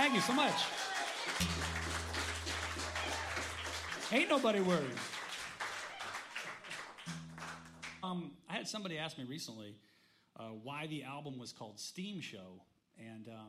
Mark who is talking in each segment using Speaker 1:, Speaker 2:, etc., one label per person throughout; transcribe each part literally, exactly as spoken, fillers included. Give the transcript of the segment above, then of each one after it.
Speaker 1: Thank you so much. Ain't nobody worried. Um, I had somebody ask me recently uh, why the album was called Steam Show, and um,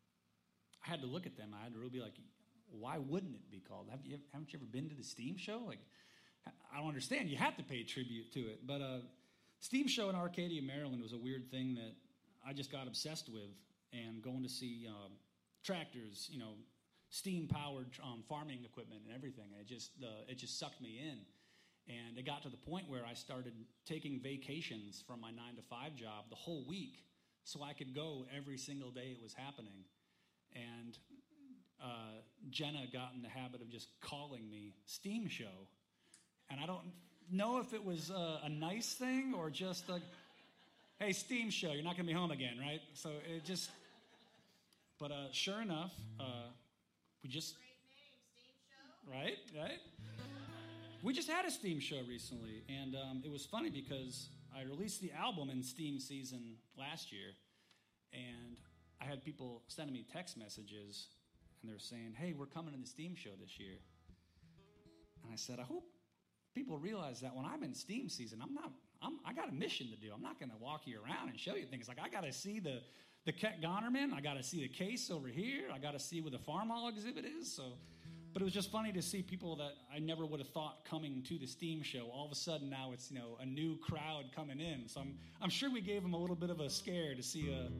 Speaker 1: I had to look at them. I had to really be like, why wouldn't it be called? Have you, haven't you ever been to the Steam Show? Like, I don't understand. You have to pay tribute to it. But uh, Steam Show in Arcadia, Maryland was a weird thing that I just got obsessed with, and going to see um, tractors, you know, steam-powered um, farming equipment and everything. It just uh, it just sucked me in. And it got to the point where I started taking vacations from my nine to five job the whole week so I could go every single day it was happening. And uh, Jenna got in the habit of just calling me Steam Show. And I don't know if it was uh, a nice thing or just like, hey, Steam Show, you're not going to be home again, right? So it just, but uh, sure enough, uh, we just,
Speaker 2: great name, Steam Show.
Speaker 1: right, right? We just had a Steam Show recently, and um, it was funny because I released the album in Steam season last year, and I had people sending me text messages, and they're saying, hey, we're coming to the Steam Show this year. And I said, I hope people realize that when I'm in Steam season, I'm not, I'm, I got a mission to do. I'm not going to walk you around and show you things. Like, I got to see the, the Ket Gonerman. I got to see the case over here. I got to see where the farm hall exhibit is, so... But it was just funny to see people that I never would have thought coming to the Steam Show. All of a sudden now it's, you know, a new crowd coming in. So I'm I'm sure we gave them a little bit of a scare to see a,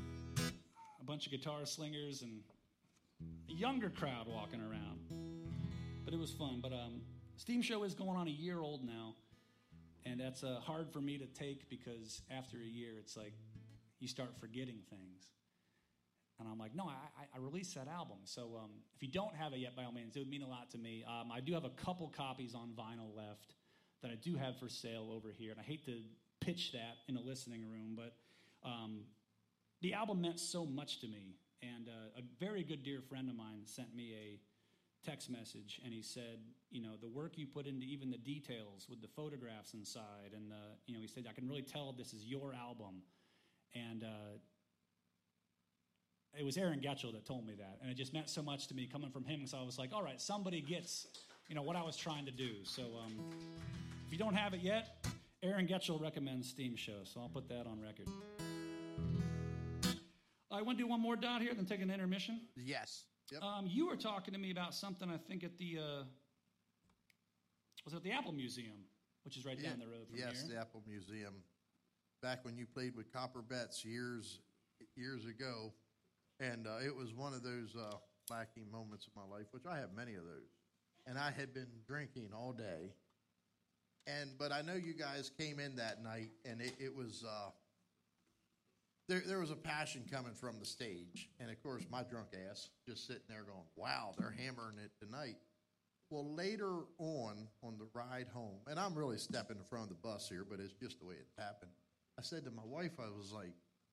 Speaker 1: a bunch of guitar slingers and a younger crowd walking around. But it was fun. But um, Steam Show is going on a year old now. And that's uh, hard for me to take because after a year it's like you start forgetting things. And I'm like, no, I, I released that album. So um, if you don't have it yet, by all means, it would mean a lot to me. Um, I do have a couple copies on vinyl left that I do have for sale over here. And I hate to pitch that in a listening room, but um, the album meant so much to me. And uh, a very good dear friend of mine sent me a text message, and he said, you know, the work you put into even the details with the photographs inside, and, the, you know, he said, I can really tell this is your album. And... Uh, It was Aaron Getchell that told me that, and it just meant so much to me coming from him. So I was like, all right, somebody gets, you know, what I was trying to do. So um, if you don't have it yet, Aaron Getchell recommends Steam Show, so I'll put that on record. I want to do one more dot here, then take an intermission.
Speaker 3: Yes. Yep.
Speaker 1: Um, you were talking to me about something, I think, at the, uh, was it the Apple Museum, which is right
Speaker 3: yeah.
Speaker 1: down the road from
Speaker 3: yes,
Speaker 1: here.
Speaker 3: Yes, the Apple Museum. Back when you played with Copper Betts years, years ago. And uh, it was one of those uh, lacking moments of my life, which I have many of those. And I had been drinking all day. And but I know you guys came in that night, and it, it was uh, there. There was a passion coming from the stage, and of course my drunk ass just sitting there going, "Wow, they're hammering it tonight." Well, later on, on the ride home, and I'm really stepping in front of the bus here, but it's just the way it happened. I said to my wife, I was like,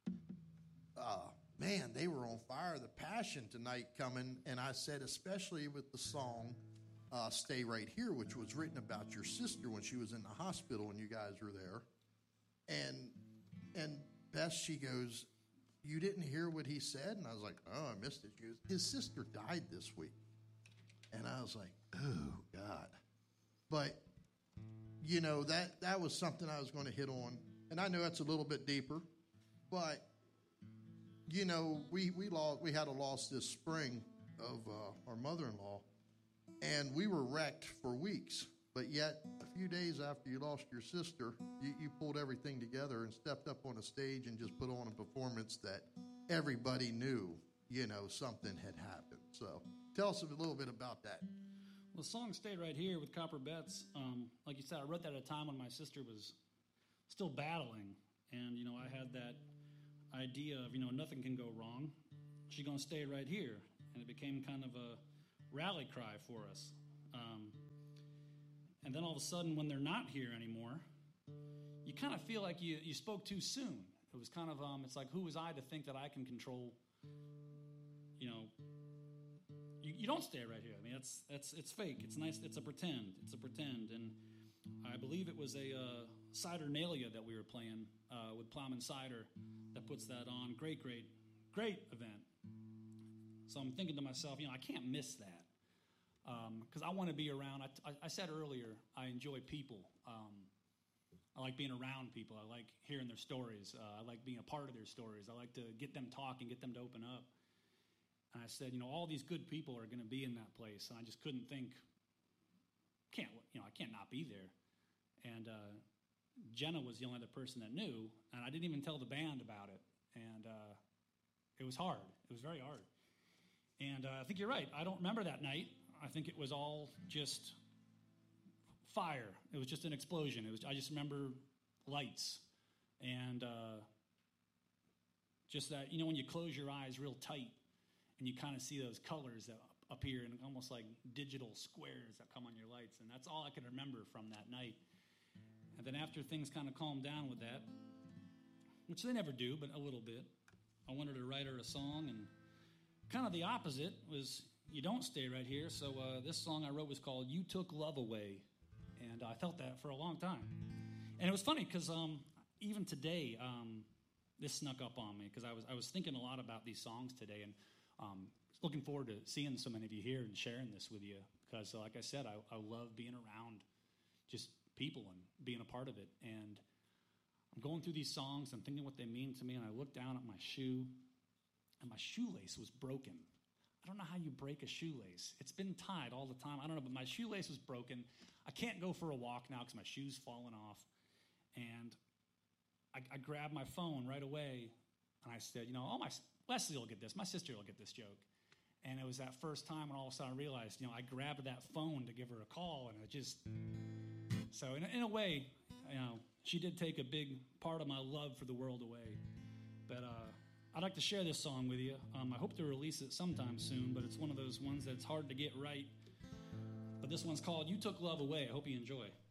Speaker 3: uh, man, they were on fire. The passion tonight coming. And I said, especially with the song uh, Stay Right Here, which was written about your sister when she was in the hospital and you guys were there. And and Beth, she goes, you didn't hear what he said? And I was like, oh, I missed it. She goes, his sister died this week. And I was like, oh, God. But, you know, that, that was something I was going to hit on. And I know that's a little bit deeper, but you know, we we lost. We had a loss this spring of uh, our mother-in-law, and we were wrecked for weeks. But yet, a few days after you lost your sister, you, you pulled everything together and stepped up on a stage and just put on a performance that everybody knew, you know, something had happened. So, tell us a little bit about that.
Speaker 1: Well, the song "Stay Right Here" with Copper Betts, um, like you said, I wrote that at a time when my sister was still battling, and you know, I had that idea of, you know, nothing can go wrong. She's going to stay right here. And it became kind of a rally cry for us. Um, and then all of a sudden, when they're not here anymore, you kind of feel like you, you spoke too soon. It was kind of, um, it's like, who was I to think that I can control, you know, you, you don't stay right here. I mean, it's, it's, it's fake. It's nice. It's a pretend. It's a pretend. And I believe it was a uh, Cidernalia that we were playing uh, with Plowman Cider that puts that on. Great, great, great event. So I'm thinking to myself, you know, I can't miss that because um, I want to be around. I, I, I said earlier, I enjoy people. Um, I like being around people. I like hearing their stories. Uh, I like being a part of their stories. I like to get them talking, get them to open up. And I said, you know, all these good people are going to be in that place. And I just couldn't think, can't, you know, I can't not be there. And uh, Jenna was the only other person that knew, and I didn't even tell the band about it. And uh, it was hard. It was very hard. And uh, I think you're right. I don't remember that night. I think it was all just fire. It was just an explosion. It was. I just remember lights and uh, just that, you know, when you close your eyes real tight and you kind of see those colors that appear in almost like digital squares that come on your lights. And that's all I can remember from that night. And then after things kind of calmed down with that, which they never do, but a little bit, I wanted to write her a song. And kind of the opposite was, you don't stay right here. So uh, this song I wrote was called You Took Love Away. And I felt that for a long time. And it was funny because um, even today, um, this snuck up on me because I was I was thinking a lot about these songs today, and um, looking forward to seeing so many of you here and sharing this with you. Because, uh, like I said, I, I love being around just people and being a part of it. And I'm going through these songs, I'm thinking what they mean to me, and I look down at my shoe, and my shoelace was broken. I don't know how you break a shoelace. It's been tied all the time. I don't know, but my shoelace was broken. I can't go for a walk now because my shoe's fallen off. And I, I grabbed my phone right away, and I said, you know, oh, my Leslie will get this. My sister will get this joke. And it was that first time when all of a sudden I realized, you know, I grabbed that phone to give her a call, and it just... So in, in a way, you know, she did take a big part of my love for the world away. But uh, I'd like to share this song with you. Um, I hope to release it sometime soon, but it's one of those ones that's hard to get right. But this one's called You Took Love Away. I hope you enjoy.